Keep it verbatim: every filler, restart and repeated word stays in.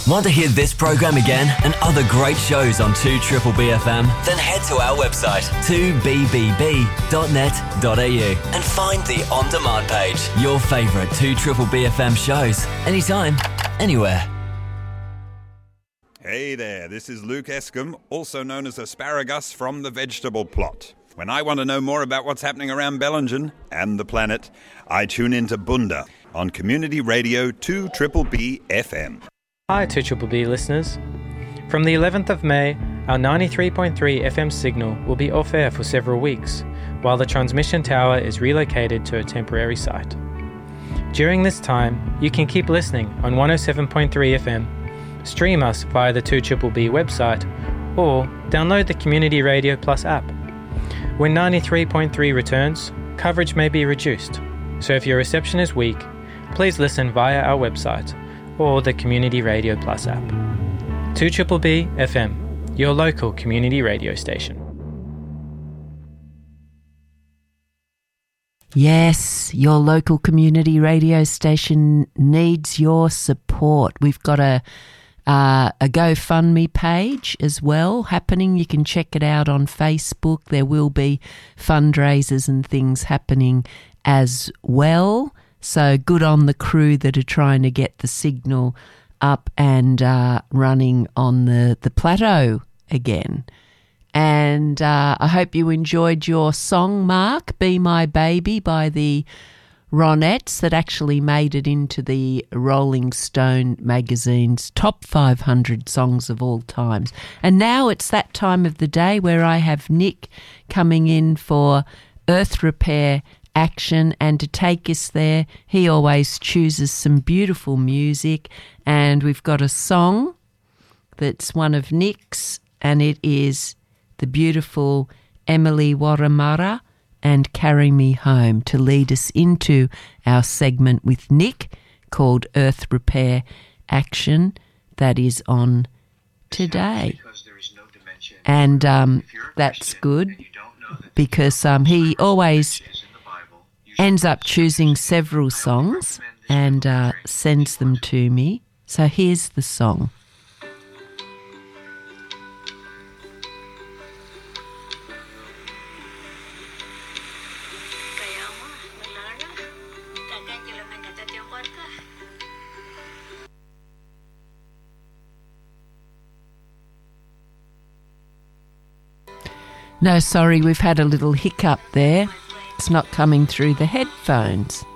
Want to hear this program again and other great shows on two B B F M? Then head to our website, two b b b dot net dot a u, and find the on-demand page. Your favourite two B B F M shows, anytime, anywhere. Hey there, this is Luke Escombe, also known as Asparagus from the Vegetable Plot. When I want to know more about what's happening around Bellingen and the planet, I tune into Bunda on Community Radio two B B F M. Hi two B B listeners. From the eleventh of May, our ninety-three point three F M signal will be off air for several weeks, while the transmission tower is relocated to a temporary site. During this time, you can keep listening on one oh seven point three F M, stream us via the two B B website, or download the Community Radio Plus app. When ninety-three point three returns, coverage may be reduced, so if your reception is weak, please listen via our website or the Community Radio Plus app. two B B F M, your local community radio station. Yes, your local community radio station needs your support. We've got a uh, a GoFundMe page as well happening. You can check it out on Facebook. There will be fundraisers and things happening as well. So good on the crew that are trying to get the signal up and uh, running on the, the plateau again. And uh, I hope you enjoyed your song, Mark, Be My Baby by the Ronettes, that actually made it into the Rolling Stone magazine's top five hundred songs of all times. And now it's that time of the day where I have Nick coming in for Earth Repair Action, and to take us there, he always chooses some beautiful music, and we've got a song that's one of Nick's, and it is the beautiful Emily Waramara and Carry Me Home, to lead us into our segment with Nick called Earth Repair Action, that is on today. And um, that's good because um, he always ends up choosing several songs and uh, sends them to me. So here's the song. No, sorry, we've had a little hiccup there. It's not coming through the headphones.